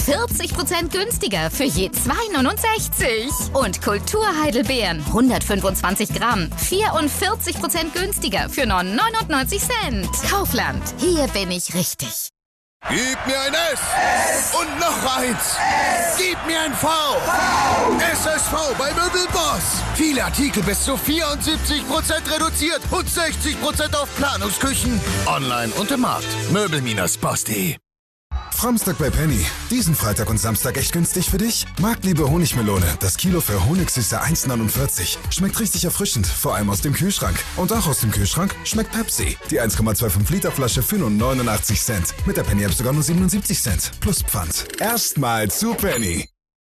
40% günstiger für je 2,69. Und Kulturheidelbeeren, 125 Gramm, 44% günstiger für nur 99 Cent. Kaufland, hier bin ich richtig. Gib mir ein S und noch eins. Gib mir ein V. SSV bei Möbelboss. Viele Artikel bis zu 74% reduziert und 60% auf Planungsküchen. Online und im Markt. Möbel-boss.de. Framstag bei Penny. Diesen Freitag und Samstag echt günstig für dich? Marktliebe Honigmelone. Das Kilo für Honigsüße 1,49. Schmeckt richtig erfrischend, vor allem aus dem Kühlschrank. Und auch aus dem Kühlschrank schmeckt Pepsi. Die 1,25 Liter Flasche für nur 89 Cent. Mit der Penny App sogar nur 77 Cent. Plus Pfand. Erstmal zu Penny.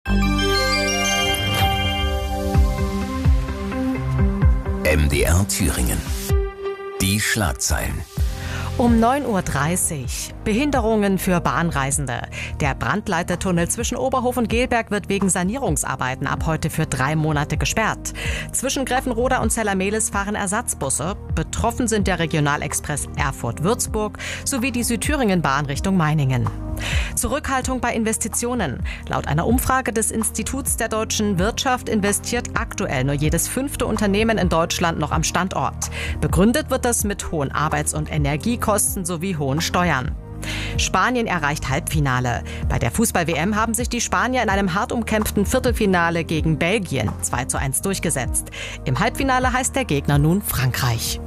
MDR Thüringen. Die Schlagzeilen. Um 9:30 Uhr. Behinderungen für Bahnreisende. Der Brandleitertunnel zwischen Oberhof und Gelberg wird wegen Sanierungsarbeiten ab heute für 3 Monate gesperrt. Zwischen Greffenroda und Zellermehlis fahren Ersatzbusse. Betroffen sind der Regionalexpress Erfurt-Würzburg sowie die Südthüringen-Bahn Richtung Meiningen. Zurückhaltung bei Investitionen. Laut einer Umfrage des Instituts der deutschen Wirtschaft investiert aktuell nur jedes 5. Unternehmen in Deutschland noch am Standort. Begründet wird das mit hohen Arbeits- und Energiekosten sowie hohen Steuern. Spanien erreicht Halbfinale. Bei der Fußball-WM haben sich die Spanier in einem hart umkämpften Viertelfinale gegen Belgien 2:1 durchgesetzt. Im Halbfinale heißt der Gegner nun Frankreich.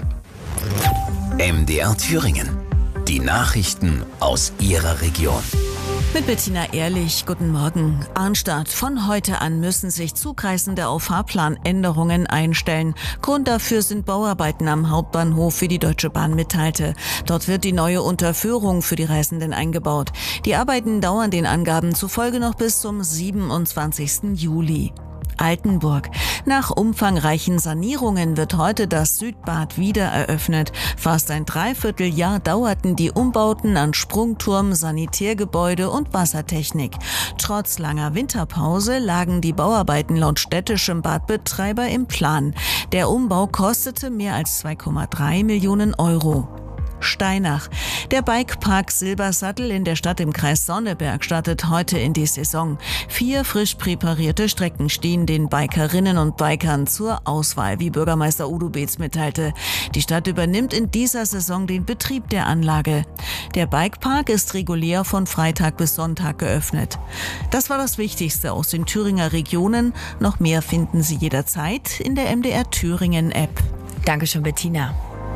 MDR Thüringen. Die Nachrichten aus Ihrer Region. Mit Bettina Ehrlich, guten Morgen. Arnstadt, von heute an müssen sich Zugreisende auf Fahrplanänderungen einstellen. Grund dafür sind Bauarbeiten am Hauptbahnhof, wie die Deutsche Bahn mitteilte. Dort wird die neue Unterführung für die Reisenden eingebaut. Die Arbeiten dauern den Angaben zufolge noch bis zum 27. Juli. Altenburg. Nach umfangreichen Sanierungen wird heute das Südbad wieder eröffnet. Fast ein Dreivierteljahr dauerten die Umbauten an Sprungturm, Sanitärgebäude und Wassertechnik. Trotz langer Winterpause lagen die Bauarbeiten laut städtischem Badbetreiber im Plan. Der Umbau kostete mehr als 2,3 Millionen Euro. Steinach. Der Bikepark Silbersattel in der Stadt im Kreis Sonneberg startet heute in die Saison. 4 frisch präparierte Strecken stehen den Bikerinnen und Bikern zur Auswahl, wie Bürgermeister Udo Beetz mitteilte. Die Stadt übernimmt in dieser Saison den Betrieb der Anlage. Der Bikepark ist regulär von Freitag bis Sonntag geöffnet. Das war das Wichtigste aus den Thüringer Regionen. Noch mehr finden Sie jederzeit in der MDR Thüringen App. Dankeschön, Bettina.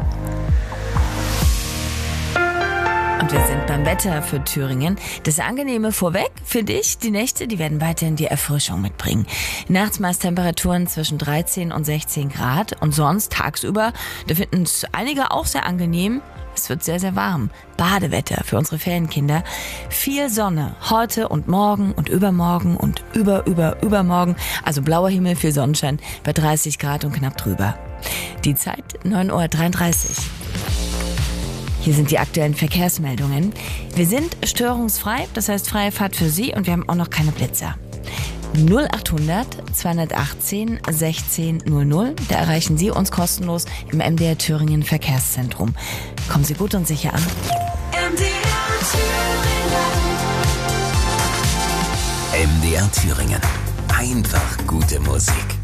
Und wir sind beim Wetter für Thüringen. Das Angenehme vorweg, finde ich, die Nächte, die werden weiterhin die Erfrischung mitbringen. Nachts meist Temperaturen zwischen 13 und 16 Grad und sonst tagsüber, da finden es einige auch sehr angenehm. Es wird sehr, sehr warm. Badewetter für unsere Ferienkinder. Viel Sonne heute und morgen und übermorgen und übermorgen. Also blauer Himmel, viel Sonnenschein bei 30 Grad und knapp drüber. Die Zeit 9:33 Uhr. Hier sind die aktuellen Verkehrsmeldungen. Wir sind störungsfrei, das heißt freie Fahrt für Sie und wir haben auch noch keine Blitzer. 0800 218 16 00, da erreichen Sie uns kostenlos im MDR Thüringen Verkehrszentrum. Kommen Sie gut und sicher an. MDR Thüringen. Einfach gute Musik.